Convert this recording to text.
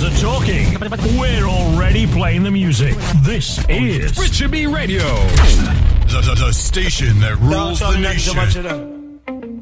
are talking. We're already playing the music. This is Richard B Radio. The station that rules the nation.